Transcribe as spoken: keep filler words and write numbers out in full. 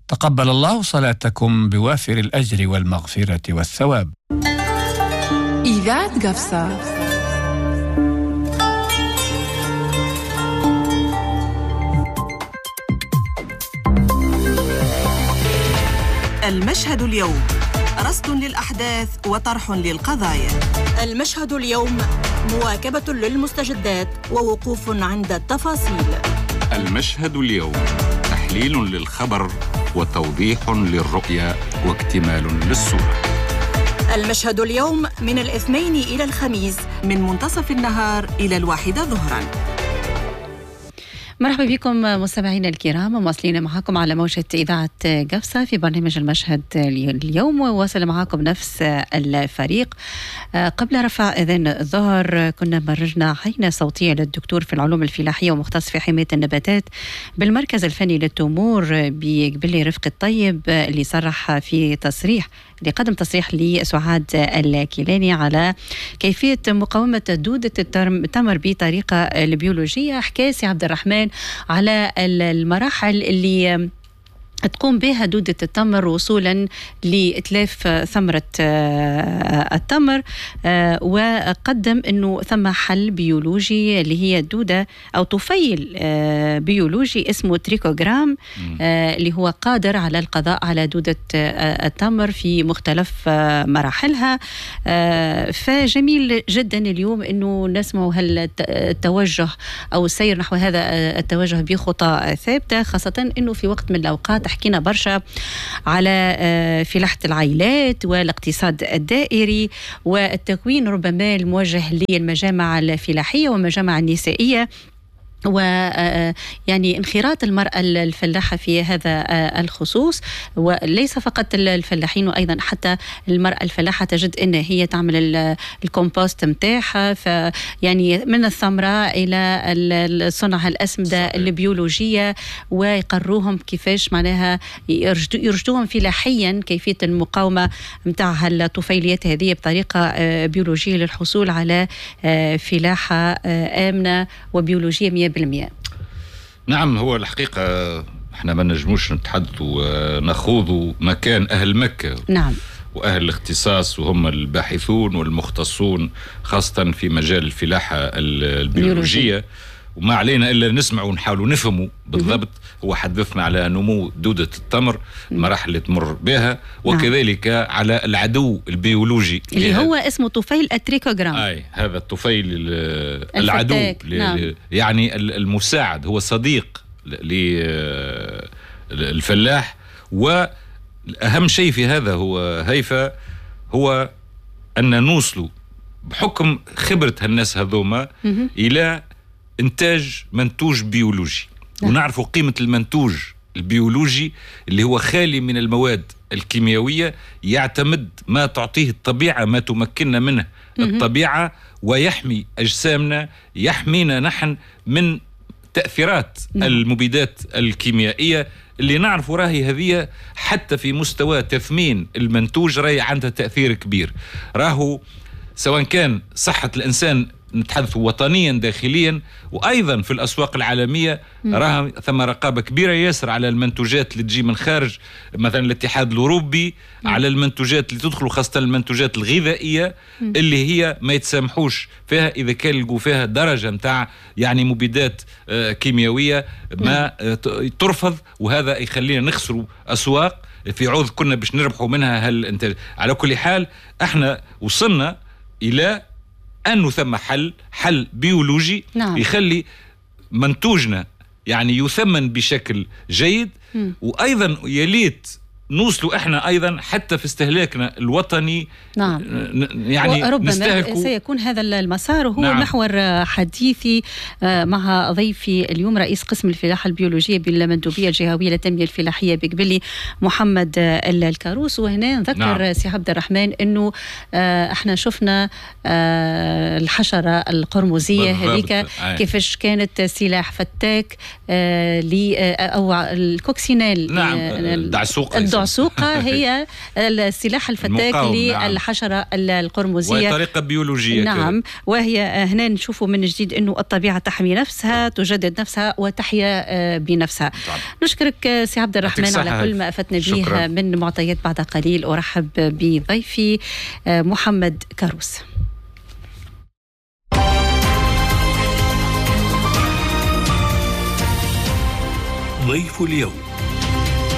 تقبل الله صلاتكم بوافر الأجر والمغفرة والثواب. إذاعة قفصة. المشهد اليوم، رصد للأحداث وطرح للقضايا. المشهد اليوم، مواكبة للمستجدات ووقوف عند التفاصيل. المشهد اليوم، تحليل للخبر وتوضيح للرؤية واكتمال للصورة. المشهد اليوم من الاثنين إلى الخميس من منتصف النهار إلى الواحدة ظهراً. مرحبا بكم مستمعينا الكرام، مواصلين معكم على موجة إذاعة قفصة في برنامج المشهد اليوم، وواصل معكم نفس الفريق. قبل رفع أذان الظهر كنا مرجنا عينة صوتية للدكتور في العلوم الفلاحية ومختص في حماية النباتات بالمركز الفني للتمور بقبلي رفق الطيب، اللي صرح في تصريح اللي قدم تصريح لسعاد الكيلاني على كيفية مقاومة دودة التمر بطريقة البيولوجية. حكى سي عبد الرحمن على المراحل اللي تقوم بها دودة التمر وصولا لإتلاف ثمرة التمر، وقدم أنه ثم حل بيولوجي اللي هي دودة أو طفيل بيولوجي اسمه تريكوغرام، اللي هو قادر على القضاء على دودة التمر في مختلف مراحلها. فجميل جدا اليوم أنه نسمع هالتوجه أو السير نحو هذا التوجه بخطى ثابتة، خاصة أنه في وقت من الأوقات حكينا برشا على فلاحة العائلات والاقتصاد الدائري والتكوين ربما الموجه للمجامع الفلاحية والمجامع النسائية، ويعني انخراط المرأة الفلاحة في هذا الخصوص، وليس فقط الفلاحين وأيضا حتى المرأة الفلاحة تجد أن هي تعمل الكومبوست متاعها، فيعني من الثمرة إلى صنع الأسمدة البيولوجية، ويقروهم كيفاش معناها يرشدوهم فلاحيا كيفية المقاومة متاع الطفيليات هذه بطريقة بيولوجية للحصول على فلاحة آمنة وبيولوجية مية بالمية. نعم، هو الحقيقة احنا ما نجموش نتحدثوا نخوضوا مكان أهل مكة. نعم. وأهل الاختصاص وهم الباحثون والمختصون خاصة في مجال الفلاحة البيولوجية، وما علينا إلا نسمع ونحاول نفهموا بالضبط. هو حدثنا على نمو دودة التمر، المراحل اللي تمر بها، وكذلك نعم. على العدو البيولوجي اللي هو اسمه طفيل التريكوغرام. أي هذا الطفيل العدو نعم. يعني المساعد، هو صديق للفلاح. والأهم شيء في هذا هو هيفا هو أن نوصلوا بحكم خبرة هالناس هذوما إلى إنتاج منتوج بيولوجي، ونعرفوا قيمة المنتوج البيولوجي اللي هو خالي من المواد الكيميائية، يعتمد ما تعطيه الطبيعة، ما تمكننا منه الطبيعة، ويحمي أجسامنا، يحمينا نحن من تأثيرات المبيدات الكيميائية اللي نعرفوا راهي هذه حتى في مستوى تثمين المنتوج راهي عندها تأثير كبير. راهو سواء كان صحة الإنسان نتحدث وطنيا داخليا وأيضا في الأسواق العالمية، راها ثم رقابة كبيرة ياسر على المنتوجات اللي تجي من خارج، مثلا الاتحاد الأوروبي مم. على المنتوجات اللي تدخل، خاصة المنتوجات الغذائية مم. اللي هي ما يتسامحوش فيها إذا كان لقوا فيها درجة متاع يعني مبيدات آه كيميائية ما آه ترفض، وهذا يخلينا نخسروا أسواق في عوض كنا باش نربحوا منها هالإنتاج. على كل حال احنا وصلنا إلى أنه ثم حل حل بيولوجي نعم. يخلي منتوجنا يعني يثمن بشكل جيد، م. وأيضا يليت نوصلوا احنا ايضا حتى في استهلاكنا الوطني. نعم. يعني ربما سيكون هذا المسار هو نعم. محور حديثي مع ضيفي اليوم رئيس قسم الفلاحة البيولوجية بالمندوبية الجهوية للتنمية الفلاحية بقبلي محمد الكاروس. وهنا نذكر نعم. سي عبد الرحمن انه احنا شفنا الحشرة القرمزية هذيك كيفاش كانت سلاح فتاك ل او الكوكسينيل نعم. الدعسوق الدعسوقة هي السلاح الفتاك للحشرة القرمزية، وطريقة بيولوجية. نعم، وهي هنا نشوفوا من جديد أنه الطبيعة تحمي نفسها، تجدد نفسها وتحيا بنفسها. طبعا. نشكرك سي عبد الرحمن على كل ما أفتنا به من معطيات. بعد قليل أرحب بضيفي محمد كاروس. ضيف اليوم.